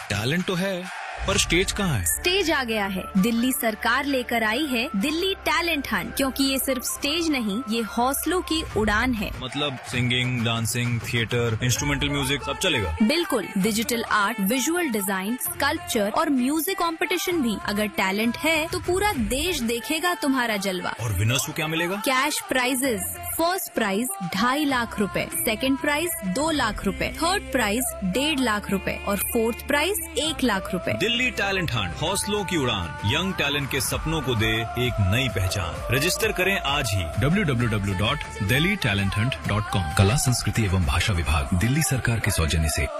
Talent तो है, पर स्टेज कहाँ है? स्टेज आ गया है। दिल्ली सरकार लेकर आई है दिल्ली टैलेंट हंट, क्योंकि ये सिर्फ स्टेज नहीं, ये हौसलों की उड़ान है। मतलब singing, dancing, theatre, instrumental music सब चलेगा? बिल्कुल, digital art, visual design, sculpture और म्यूजिक कंपटीशन भी। अगर टैलेंट है तो पूरा देश देखेगा तुम्हारा जलवा। और विनर्स को क्या मिलेगा? Cash prices. First prize 2.5 lakh रुपए, सेकंड प्राइज 2 लाख रुपए, थर्ड प्राइज 1.5 लाख रुपए और फोर्थ प्राइज 1 लाख रुपए। दिल्ली टैलेंट हंट, हौसलों की उड़ान, यंग टैलेंट के सपनों को दे एक नई पहचान। रजिस्टर करें आज ही www.delhitalenthunt.com। कला, संस्कृति एवं भाषा विभाग, दिल्ली सरकार के सौजन्य से।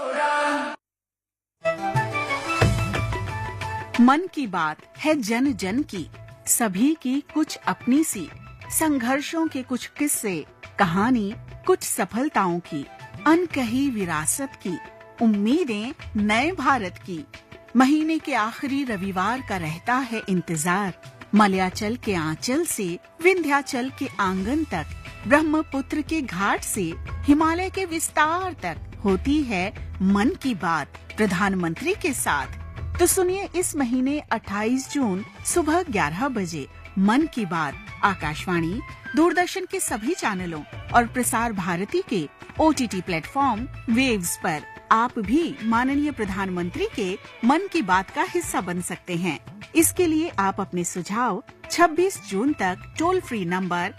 मन की बात है जन जन की, सभी की कुछ अपनी सी, संघर्षों के कुछ किस्से, कहानी कुछ सफलताओं की, अनकही विरासत की, उम्मीदें नए भारत की। महीने के आखिरी रविवार का रहता है इंतजार। मलयाचल के आंचल से विंध्याचल के आंगन तक, ब्रह्मपुत्र के घाट से हिमालय के विस्तार तक होती है मन की बात प्रधानमंत्री के साथ। तो सुनिए इस महीने 28 जून सुबह 11 बजे मन की बात आकाशवाणी, दूरदर्शन के सभी चैनलों और प्रसार भारती के OTT प्लेटफॉर्म वेव्स पर। आप भी माननीय प्रधानमंत्री के मन की बात का हिस्सा बन सकते हैं। इसके लिए आप अपने सुझाव 26 जून तक टोल फ्री नंबर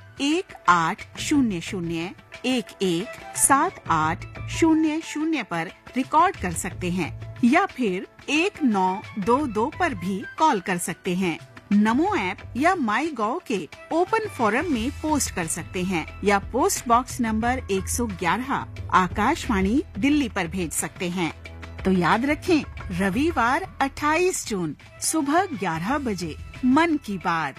1800-117800 पर रिकॉर्ड कर सकते हैं या फिर 1922 पर भी कॉल कर सकते हैं। नमो ऐप या माई गॉव के ओपन फोरम में पोस्ट कर सकते हैं या post box number 111 Akashvani Delhi पर भेज सकते हैं। तो याद रखें, रविवार 28 जून सुबह 11 बजे मन की बात।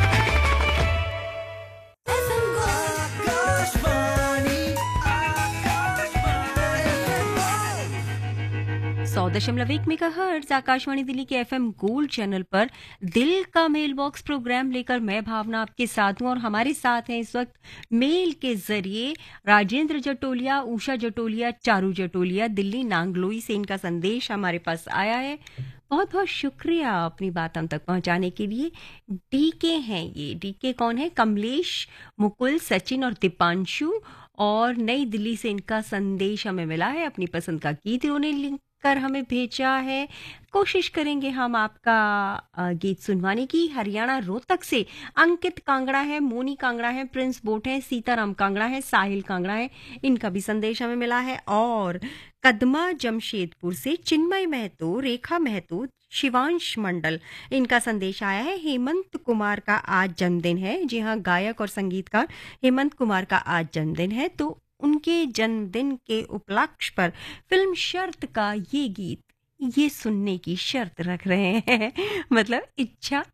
100.1 मेगाहर्ट्ज आकाशवाणी दिल्ली के FM गोल्ड चैनल पर दिल का मेल बॉक्स प्रोग्राम लेकर मैं भावना आपके साथ हूं और हमारे साथ हैं इस वक्त मेल के जरिए राजेंद्र जटोलिया, उषा जटोलिया, चारू जटोलिया। दिल्ली नांगलोई से इनका संदेश हमारे पास आया है। बहुत बहुत शुक्रिया अपनी बात हम तक पहुंचाने के लिए। डीके हैं ये। डीके कौन है? कमलेश, मुकुल, सचिन और दीपांशु। और नई दिल्ली से इनका संदेश हमें मिला है। अपनी पसंद का गीत इन्होंने लिंक कर हमें भेजा है। कोशिश करेंगे हम आपका गीत सुनवाने की। हरियाणा रोहतक से अंकित कांगड़ा है, मोनी कांगड़ा है, प्रिंस बोट है, सीताराम कांगड़ा है, साहिल कांगड़ा है। इनका भी संदेश हमें मिला है। और कदमा जमशेदपुर से चिन्मय महतो, रेखा महतो, शिवांश मंडल, इनका संदेश आया है। हेमंत कुमार का आज जन्मदिन है। जी हाँ, गायक और संगीतकार हेमंत कुमार का आज जन्मदिन है। तो उनके जन्मदिन के उपलक्ष्य पर फिल्म शर्त का ये गीत ये सुनने की शर्त रख रहे हैं। मतलब इच्छा